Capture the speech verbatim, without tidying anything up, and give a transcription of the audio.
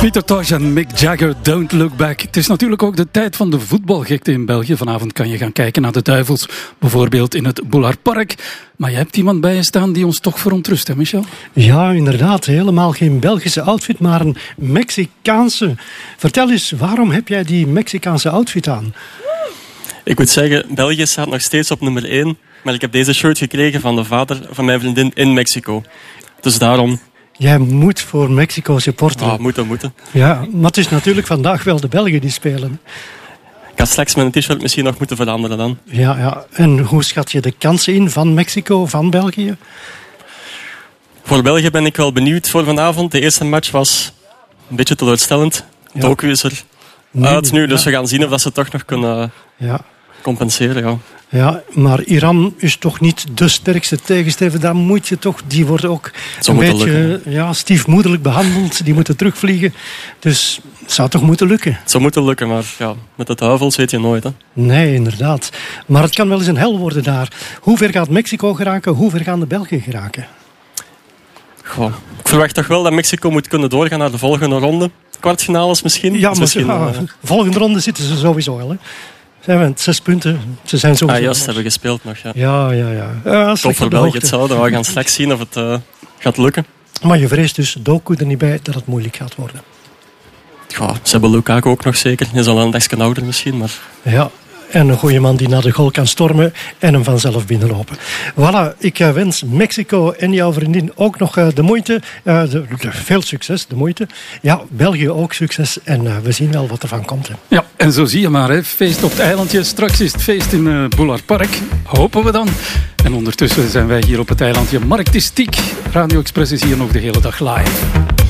Peter Tosh en Mick Jagger, Don't Look Back. Het is natuurlijk ook de tijd van de voetbalgekte in België. Vanavond kan je gaan kijken naar de Duivels, bijvoorbeeld in het Boulard-Park. Maar je hebt iemand bij je staan die ons toch verontrust, hè Michel? Ja, inderdaad. Helemaal geen Belgische outfit, maar een Mexicaanse. Vertel eens, waarom heb jij die Mexicaanse outfit aan? Ik moet zeggen, België staat nog steeds op nummer één. Maar ik heb deze shirt gekregen van de vader van mijn vriendin in Mexico. Dus daarom... Jij moet voor Mexico supporteren. Ah, moeten, moeten. Ja, maar het is natuurlijk vandaag wel de Belgen die spelen. Ik ga straks mijn t-shirt misschien nog moeten veranderen dan. Ja, ja. En hoe schat je de kansen in van Mexico, van België? Voor België ben ik wel benieuwd voor vanavond. De eerste match was een beetje teleurstellend. Ja. Doku is er Nee, uit nu, dus ja. we gaan zien of dat ze toch nog kunnen Ja. compenseren. Ja. Ja, maar Iran is toch niet de sterkste tegenstrever. Daar moet je toch, die worden ook Zo een moet het beetje lukken. ja, stiefmoederlijk behandeld. Die moeten terugvliegen. Dus het zou toch moeten lukken? Het zou moeten lukken, maar ja, met de duivels weet je nooit. Hè. Nee, inderdaad. Maar het kan wel eens een hel worden daar. Hoe ver gaat Mexico geraken? Hoe ver gaan de Belgen geraken? Goh. Ik verwacht toch wel dat Mexico moet kunnen doorgaan naar de volgende ronde. Kwartfinales misschien. Ja, Dus maar misschien, ja, uh, volgende ronde zitten ze sowieso al. Hè. Zijn we zes punten? Ze zijn sowieso. Ah, juist, hebben we gespeeld nog. Ja. Ja, ja, ja. ja Top slecht voor op de België hoogte. hetzelfde. We gaan straks zien of het uh, gaat lukken. Maar je vreest dus Doku er niet bij dat het moeilijk gaat worden. Ja, ze hebben Lukaku ook nog zeker. Hij is al een dagje ouder misschien, maar... Ja, en een goede man die naar de goal kan stormen en hem vanzelf binnenlopen. Voilà, ik uh, wens Mexico en jouw vriendin ook nog uh, de moeite. Uh, de, de, veel succes, de moeite. Ja, België ook succes en uh, we zien wel wat er van komt. Hè. Ja, en zo zie je maar, hè. Feest op het eilandje. Straks is het feest in uh, Boulard-Park. Hopen we dan. En ondertussen zijn wij hier op het eilandje Marktistiek. Radio Express is hier nog de hele dag live.